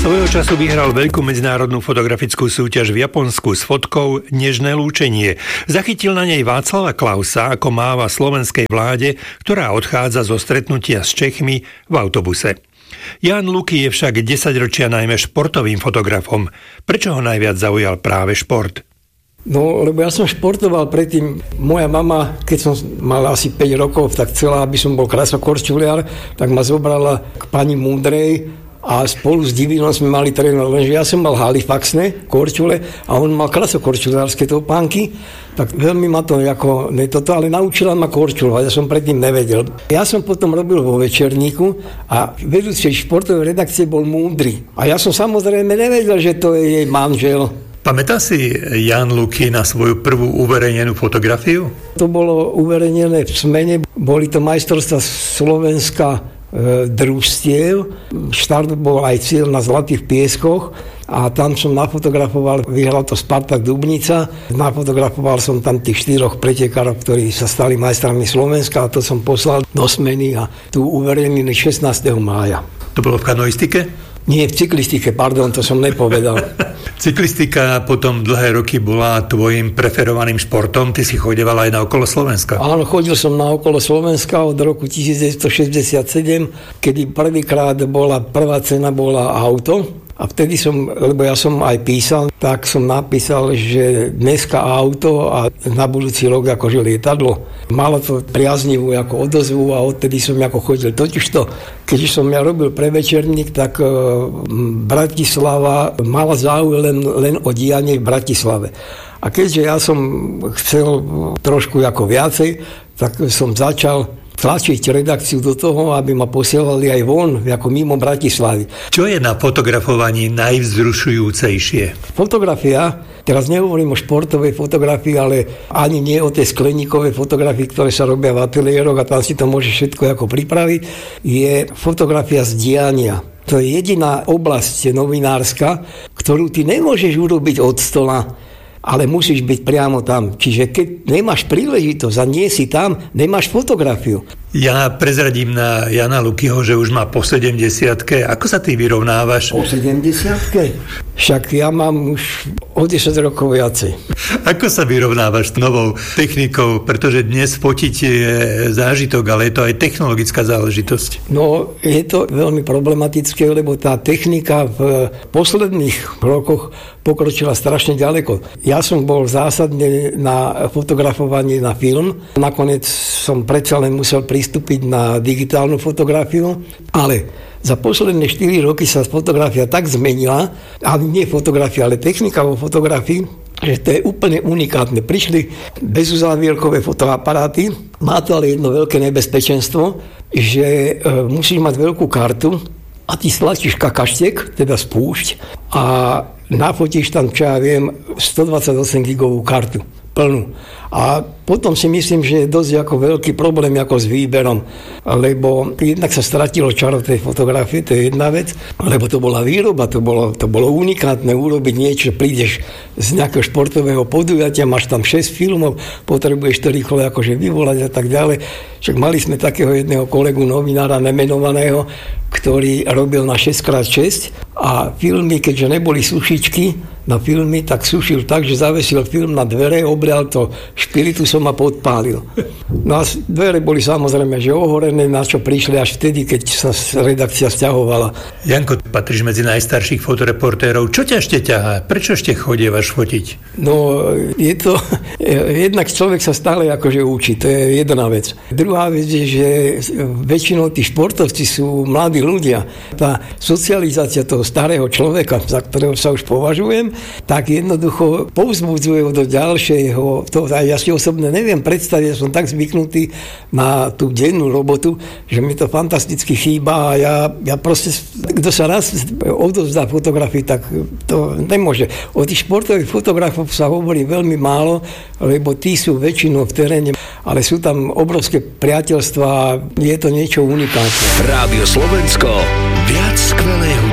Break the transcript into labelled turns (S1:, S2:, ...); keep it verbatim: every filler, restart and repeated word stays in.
S1: Svojho času vyhral veľkú medzinárodnú fotografickú súťaž v Japonsku s fotkou Nežné lúčenie. Zachytil na nej Václava Klausa, ako máva slovenskej vláde, ktorá odchádza zo stretnutia s Čechmi v autobuse. Ján Luky je však desaťročia najmä športovým fotografom. Prečo ho najviac zaujal práve šport?
S2: No, lebo ja som športoval predtým. Moja mama, keď som mal asi päť rokov, tak chcela, aby som bol krasokorčuliar, tak ma zobrala k pani Múdrej a spolu s Divinom sme mali trénovať, lenže ja som mal halifaxné korčule a on mal krasokorčulárske topánky, tak veľmi ma to ako netoto, ale naučila ma korčulovať, ja som predtým nevedel. Ja som potom robil vo Večerníku a vedúci športovej redakcie bol Múdry. A ja som samozrejme nevedel, že to je jej manžel.
S1: Pamätá si Ján Luky na svoju prvú uverejnenú fotografiu?
S2: To bolo uverejnené v Smene, boli to majstrovstvá Slovenska družstiev. Štart bol aj cieľ na Zlatých pieskoch a tam som nafotografoval, vyhral to Spartak Dubnica, nafotografoval som tam tých štyroch pretekárov, ktorí sa stali majstrami Slovenska a to som poslal do Smeny a tu uverejnili šestnásteho mája.
S1: To bolo v kanoistike?
S2: Nie, v cyklistike, pardon, to som nepovedal.
S1: Cyklistika potom dlhé roky bola tvojim preferovaným športom, ty si chodeval aj na okolo Slovenska.
S2: Áno, chodil som na okolo Slovenska od roku devätnásťstošesťdesiatsedem, kedy prvýkrát bola, prvá cena bola auto. A vtedy som, lebo ja som aj písal, tak som napísal, že dneska auto a na budúci rok akože lietadlo. Malo to priaznivú ako odozvu a odtedy som ako chodil. Totižto, keďže som ja robil pre Večerník, tak Bratislava mala záujem len, len o dianie v Bratislave. A keďže ja som chcel trošku ako viacej, tak som začal tlačiť redakciu do toho, aby ma posielali aj von, ako mimo Bratislavy.
S1: Čo je na fotografovaní najvzrušujúcejšie?
S2: Fotografia, teraz nehovorím o športovej fotografii, ale ani nie o tej skleníkovej fotografii, ktoré sa robia v ateliéroch a tam si to môže všetko ako pripraviť, je fotografia z diania. To je jediná oblasť novinárska, ktorú ty nemôžeš urobiť od stola, ale musíš byť priamo tam. Čiže keď nemáš príležitosť a nie si tam, nemáš fotografiu.
S1: Ja prezradím na Jana Lukyho, že už má po sedemdesiatke. Ako sa ty vyrovnávaš?
S2: Po sedemdesiatke? Však ja mám už o desať rokov viacej.
S1: Ako sa vyrovnávaš s novou technikou? Pretože dnes fotiť je zážitok, ale je to aj technologická záležitosť.
S2: No, je to veľmi problematické, lebo tá technika v posledných rokoch pokročila strašne ďaleko. Ja som bol zásadne na fotografovanie na film. Nakoniec som predsa len musel pristúpiť na digitálnu fotografiu, ale za posledné štyri roky sa fotografia tak zmenila, ale nie fotografia, ale technika vo fotografii, že to je úplne unikátne. Prišli bezuzávierkové fotoaparáty, má to ale jedno veľké nebezpečenstvo, že e, musíš mať veľkú kartu a ty stlačíš kakaštek, teda spúšť, a nafotíš tam, čo ja viem, stodvadsaťosem gigovú kartu plnú. A potom si myslím, že je dosť ako veľký problém ako s výberom, lebo jednak sa stratilo čaro tej fotografie, to je jedna vec, lebo to bola výroba, to bolo, to bolo unikátne urobiť niečo, prídeš z nejakého športového podujatia, máš tam šesť filmov, potrebuješ to rýchlo akože vyvolať a tak ďalej. Však mali sme takého jedného kolegu novinára nemenovaného, ktorý robil na šesť krát šesť a filmy, keďže neboli sušičky na filmy, tak sušil tak, že zavesil film na dvere, oblial to špiritusom a podpálil. No a dvere boli samozrejme že ohorené, na čo prišli až vtedy, keď sa redakcia sťahovala.
S1: Janko, patríš medzi najstarších fotoreportérov. Čo ťa ešte ťahá? Prečo ešte chodievaš fotiť?
S2: No, je to... Jednak človek sa stále akože učí, to je jedna vec. Druhá vec je, že väčšinou tí športovci sú mladí ľudia. Tá socializácia toho starého človeka, za ktorého sa už považujem, tak jednoducho povzbudzuje do ďalšieho. To, ja si osobne neviem predstaviť, ja som tak zvyknutý na tú dennú robotu, že mi to fantasticky chýba a ja, ja proste, kto sa raz odovzdá fotografii, tak to nemôže. O tých športových fotografoch sa hovorí veľmi málo, lebo tí sú väčšinou v teréne, ale sú tam obrovské priateľstvá a je to niečo unikátne.
S3: Rádio Slovensko, viac skvelého